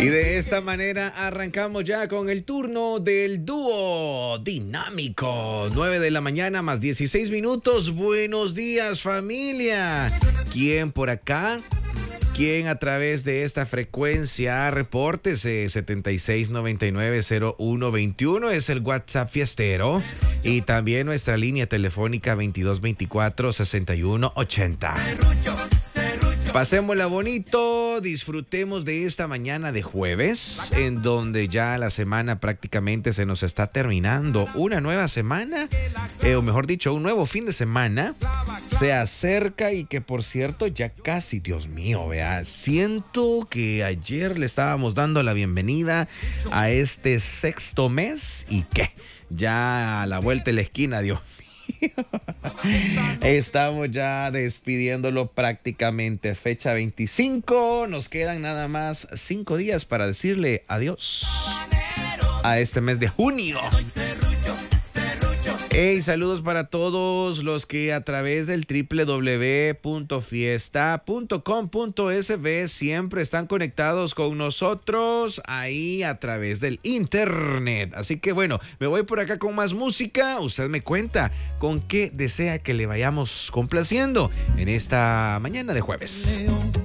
Y de esta manera arrancamos ya con el turno del dúo dinámico. 9 de la mañana más 16 minutos. Buenos días, familia. ¿Quién por acá? ¿Quién a través de esta frecuencia? Repórtese 76990121 es el WhatsApp fiestero y también nuestra línea telefónica 2224-6180. Pasémosla bonito, disfrutemos de esta mañana de jueves, en donde ya la semana prácticamente se nos está terminando. Una nueva semana, o mejor dicho, un nuevo fin de semana se acerca y que por cierto ya casi, Dios mío, vea, siento que ayer le estábamos dando la bienvenida a este sexto mes y que ya a la vuelta de la esquina, Dios mío. Estamos ya despidiéndolo prácticamente. Fecha 25. Nos quedan nada más 5 días para decirle adiós a este mes de junio. Hey, saludos para todos los que a través del www.fiesta.com.sb siempre están conectados con nosotros ahí a través del internet. Así que bueno, me voy por acá con más música. Usted me cuenta con qué desea que le vayamos complaciendo en esta mañana de jueves.